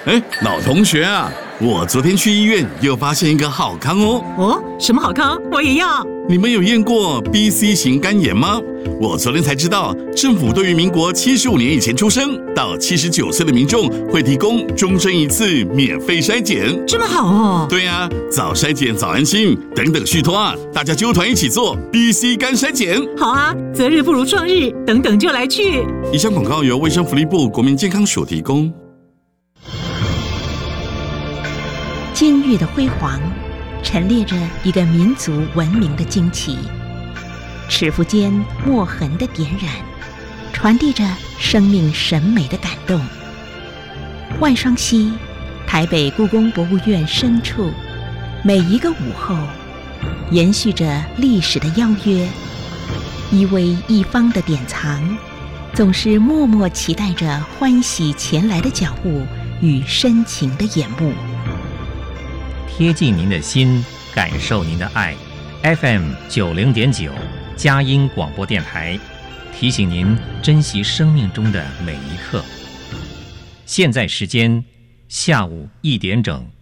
老同学啊，我昨天去医院又发现一个好康哦。 哦，什么好康？我也要。 你们有验过 BC 型肝炎吗？我昨天才知道，政府对于民国75年以前出生到79岁的民众会提供终身一次免费筛检。 这么好哦？ 对啊，早筛检早安心，等等续托啊，大家揪团一起做 BC 肝筛检。 好啊，择日不如撞日，等等就来去。 以上广告由卫生福利部国民健康署提供。 监狱的辉煌，陈列着一个民族文明的惊奇；尺幅间墨痕的点染，传递着生命审美的感动。万双溪，台北故宫博物院深处，每一个午后，延续着历史的邀约。一微一方的典藏，总是默默期待着欢喜前来的脚步与深情的眼目。 贴近您的心，感受您的爱。FM 90.9佳音广播电台，提醒您珍惜生命中的每一刻。现在时间下午1点整。